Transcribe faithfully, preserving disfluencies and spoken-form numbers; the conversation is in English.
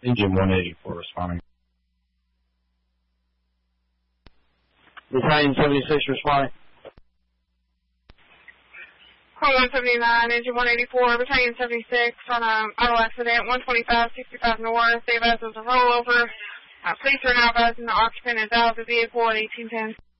Engine one eighty-four responding. Battalion seventy-six responding. Call one seventy-nine, engine one eighty-four, Battalion seventy-six on an auto accident, one twenty-five sixty-five north. They've asked us a rollover. Uh, please turn out as the occupant is out of the vehicle at eighteen ten.